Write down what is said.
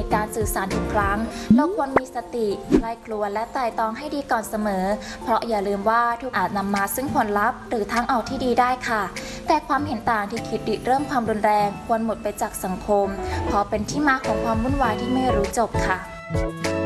การสื่อสารทุกครั้งเราควรมีสติใคร่ครวญและไตร่ตรองให้ดีก่อนเสมอเพราะอย่าลืมว่าทุกอาจนำมาซึ่งผลลัพธ์หรือทางออกที่ดีได้ค่ะแต่ความเห็นต่างที่คิดริเริ่มความรุนแรงควรหมดไปจากสังคมเพราะเป็นที่มาของความวุ่นวายที่ไม่รู้จบค่ะ